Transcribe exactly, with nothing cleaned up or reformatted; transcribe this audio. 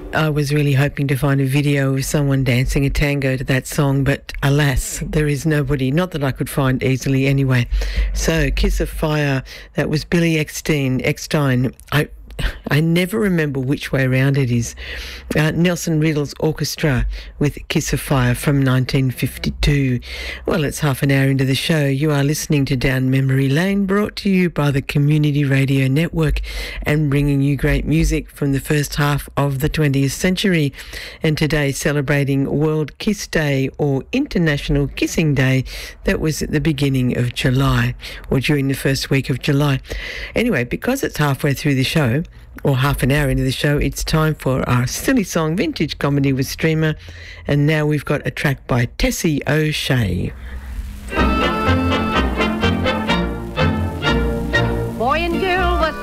I was really hoping to find a video of someone dancing a tango to that song, but alas, there is nobody, not that I could find easily anyway. So, Kiss of Fire, that was Billy Eckstein. Eckstein. I I never remember which way around it is. Uh, Nelson Riddle's orchestra with Kiss of Fire from nineteen fifty-two. Well, it's half an hour into the show. You are listening to Down Memory Lane, brought to you by the Community Radio Network and bringing you great music from the first half of the twentieth century. And today celebrating World Kiss Day, or International Kissing Day. That was at the beginning of July, or during the first week of July. Anyway, because it's halfway through the show, or half an hour into the show, it's time for our Silly Song Vintage Comedy with Streamer. And now we've got a track by Tessie O'Shea.